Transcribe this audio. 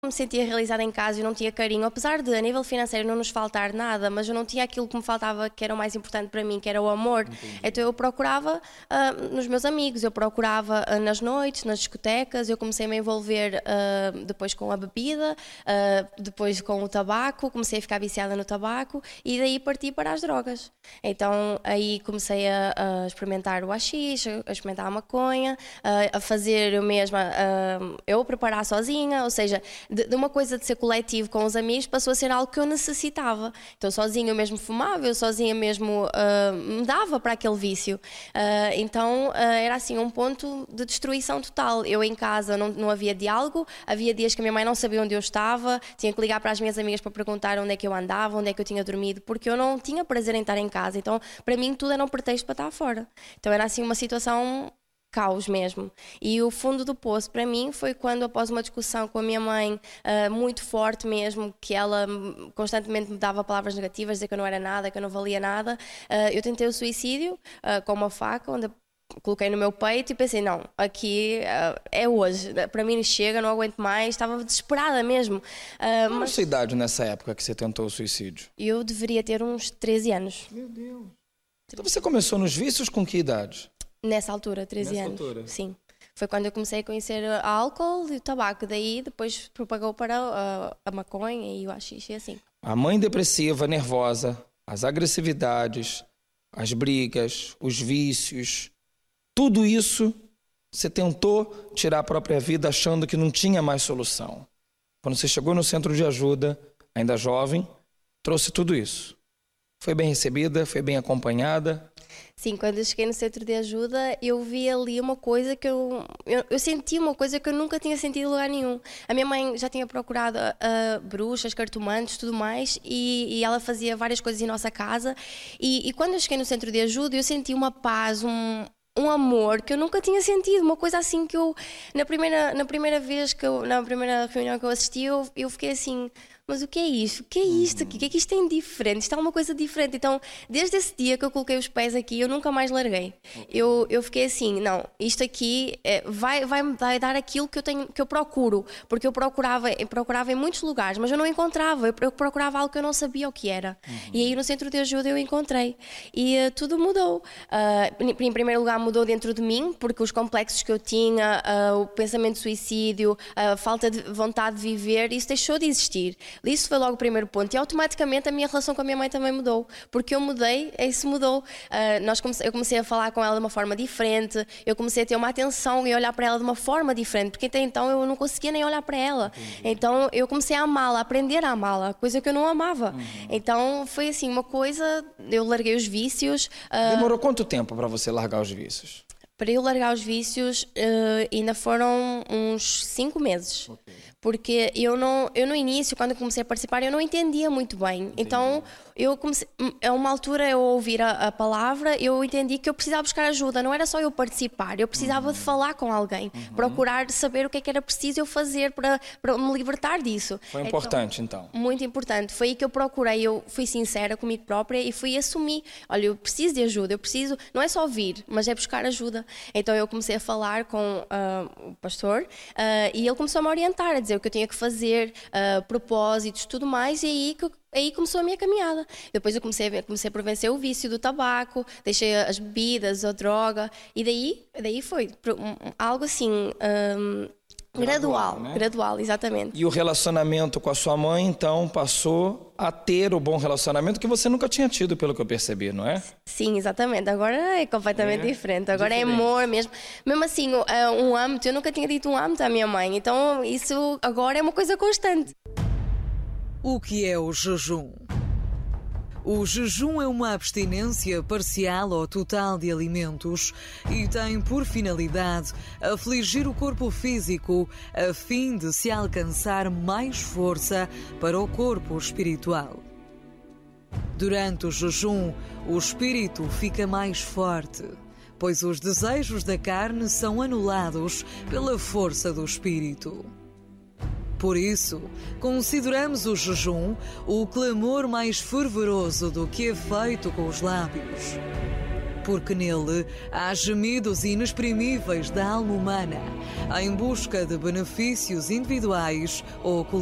me sentia realizada em casa, eu não tinha carinho, apesar de a nível financeiro não nos faltar nada, mas eu não tinha aquilo que me faltava, que era o mais importante para mim, que era o amor. Entendi. Então eu procurava nos meus amigos, eu procurava nas noites, nas discotecas, eu comecei a me envolver depois com a bebida, depois com o tabaco, comecei a ficar viciada no tabaco e daí parti para as drogas. Então aí comecei a experimentar o haxixe, a experimentar a maconha, a fazer eu mesma, eu preparar sozinha, ou seja, de uma coisa de ser coletivo com os amigos passou a ser algo que eu necessitava. Então sozinha eu mesmo fumava, eu sozinha mesmo me dava para aquele vício. Então era assim um ponto de destruição total. Eu em casa não havia diálogo, havia dias que a minha mãe não sabia onde eu estava, tinha que ligar para as minhas amigas para perguntar onde é que eu andava, onde é que eu tinha dormido, porque eu não tinha prazer em estar em casa. Então para mim tudo era um pretexto para estar fora. Então era assim uma situação caos mesmo. E o fundo do poço para mim foi quando, após uma discussão com a minha mãe muito forte mesmo, que ela constantemente me dava palavras negativas, dizer que eu não era nada, que eu não valia nada, eu tentei o suicídio com uma faca, onde coloquei no meu peito e pensei, não, aqui é hoje, para mim chega, não aguento mais, estava desesperada mesmo. Qual a sua idade nessa época que você tentou o suicídio? Eu deveria ter uns 13 anos. Meu Deus. Então você começou nos vícios com que idade? Nessa altura, 13 anos. Altura. Sim. Foi quando eu comecei a conhecer o álcool e o tabaco. Daí depois propagou para a maconha e o haxixe e assim. A mãe depressiva, nervosa, as agressividades, as brigas, os vícios, tudo isso você tentou tirar a própria vida achando que não tinha mais solução. Quando você chegou no centro de ajuda, ainda jovem, trouxe tudo isso. Foi bem recebida, foi bem acompanhada? Sim, quando eu cheguei no centro de ajuda, eu vi ali uma coisa que eu senti uma coisa que eu nunca tinha sentido em lugar nenhum. A minha mãe já tinha procurado bruxas, cartomantes, tudo mais, e ela fazia várias coisas em nossa casa. E quando eu cheguei no centro de ajuda, eu senti uma paz, um amor que eu nunca tinha sentido, uma coisa assim que eu, na primeira vez na primeira reunião que eu assisti, eu fiquei assim, mas o que é isto? O que é isto aqui? O que é que isto tem diferente? Isto é uma coisa diferente. Então, desde esse dia que eu coloquei os pés aqui, eu nunca mais larguei. Eu fiquei assim, não, isto aqui vai dar aquilo que eu procuro, porque eu procurava em muitos lugares, mas eu não encontrava, eu procurava algo que eu não sabia o que era. E aí no centro de ajuda eu encontrei. E tudo mudou. Em primeiro lugar mudou dentro de mim, porque os complexos que eu tinha, o pensamento de suicídio, a falta de vontade de viver, isso deixou de existir. Isso foi logo o primeiro ponto. E automaticamente a minha relação com a minha mãe também mudou. Porque eu mudei, isso mudou. Eu comecei a falar com ela de uma forma diferente, eu comecei a ter uma atenção e olhar para ela de uma forma diferente, porque até então eu não conseguia nem olhar para ela. Então eu comecei a amá-la, a aprender a amá-la, coisa que eu não amava. Então foi assim, uma coisa, eu larguei os vícios. Demorou quanto tempo para você largar os vícios? Para eu largar os vícios ainda foram uns 5 meses. Porque eu no início, quando eu comecei a participar, eu não entendia muito bem. Entendi. Então, eu comecei, a uma altura, eu ouvir a palavra, eu entendi que eu precisava buscar ajuda. Não era só eu participar, eu precisava de falar com alguém. Procurar saber o que era preciso eu fazer para me libertar disso. Foi importante, então? Muito importante. Foi aí que eu procurei, eu fui sincera comigo própria e fui assumir. Olha, eu preciso de ajuda, não é só ouvir, mas é buscar ajuda. Então, eu comecei a falar com o pastor e ele começou a me orientar, a dizer o que eu tinha que fazer, propósitos, tudo mais, e aí começou a minha caminhada. Depois eu comecei a vencer o vício do tabaco, deixei as bebidas, a droga, e daí foi algo assim, gradual, exatamente. E o relacionamento com a sua mãe, então, passou a ter o bom relacionamento que você nunca tinha tido, pelo que eu percebi, não é? Sim, exatamente. Agora é completamente diferente. Agora é amor mesmo. Mesmo assim, um âmbito, eu nunca tinha dito um âmbito à minha mãe, então isso agora é uma coisa constante. O que é o jejum? O jejum é uma abstinência parcial ou total de alimentos e tem por finalidade afligir o corpo físico a fim de se alcançar mais força para o corpo espiritual. Durante o jejum, o espírito fica mais forte, pois os desejos da carne são anulados pela força do espírito. Por isso, consideramos o jejum o clamor mais fervoroso do que é feito com os lábios. Porque nele há gemidos inexprimíveis da alma humana, em busca de benefícios individuais ou